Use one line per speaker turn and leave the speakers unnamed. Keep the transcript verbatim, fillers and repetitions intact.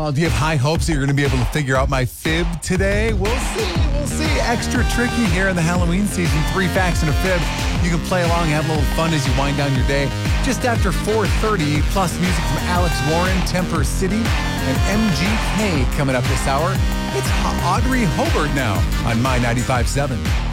Oh, do you have high hopes that you're going to be able to figure out my fib today? We'll see. We'll see. Extra tricky here in the Halloween season. Three facts and a fib. You can play along, have a little fun as you wind down your day. Just after four thirty, plus music from Alex Warren, Temper City, and M G K coming up this hour. It's Audrey Hobart now on My ninety-five point seven.